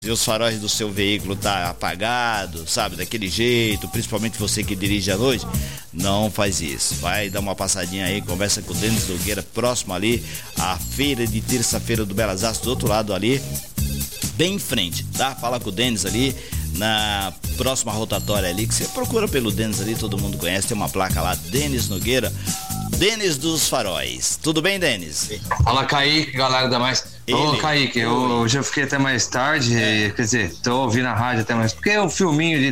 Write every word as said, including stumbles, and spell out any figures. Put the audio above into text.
e os faróis do seu veículo tá apagado, sabe, daquele jeito, principalmente você que dirige à noite, não faz isso. Vai dar uma passadinha aí, conversa com o Denis Nogueira, próximo ali, a feira de terça-feira do Belas Artes, do outro lado ali, bem em frente, tá? Fala com o Denis ali, na próxima rotatória ali, que você procura pelo Denis ali, todo mundo conhece, tem uma placa lá, Denis Nogueira, Denis dos Faróis. Tudo bem, Denis? Fala, Kaique, galera da Mais. Ele, Ô, Kaique, eu, hoje eu fiquei até mais tarde, é. quer dizer, tô ouvindo a rádio até mais, porque o filminho de